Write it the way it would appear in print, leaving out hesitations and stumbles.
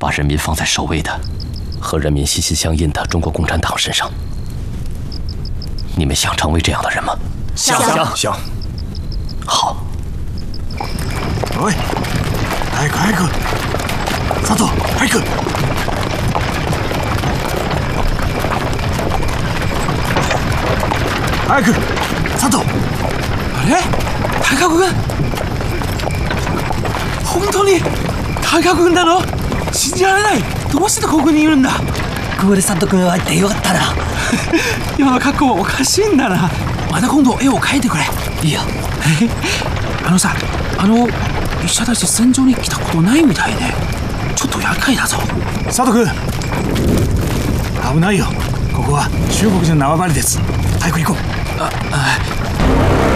把人民放在首位的，和人民息息相印的中国共产党身上。你们想成为这样的人吗？ 想。 好。 おい、早く早く。佐藤、早く。早く、佐藤。 あれ？高子君？本当に高子君なの？信じられない。どうしてここにいるんだ？ ここで佐藤君は入ってよかったな。 今の格好おかしいんだな。また今度絵を描いてくれ。 いいよ。 さ、医者たち戦場に来たことないみたいで、ちょっと厄介だぞ。 佐藤君、危ないよ。ここは中国人の縄張りです。早く行こう。